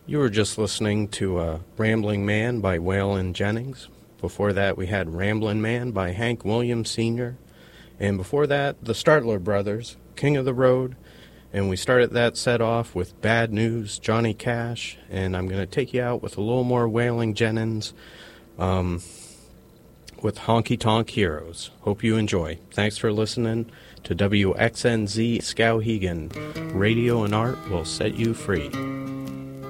You were just listening to Rambling Man by Waylon Jennings. Before that, we had Ramblin' Man by Hank Williams Sr. And before that, the Startler Brothers, King of the Road. And we started that set off with Bad News, Johnny Cash. And I'm going to take you out with a little more Waylon Jennings with Honky Tonk Heroes. Hope you enjoy. Thanks for listening to WXNZ Skowhegan. Radio and art will set you free.